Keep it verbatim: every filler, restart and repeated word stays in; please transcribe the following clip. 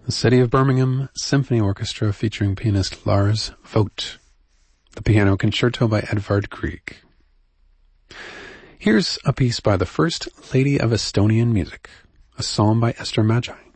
The City of Birmingham Symphony Orchestra featuring pianist Lars Vogt. The Piano Concerto by Edvard Grieg. Here's a piece by the First Lady of Estonian Music, a psalm by Esther Magi.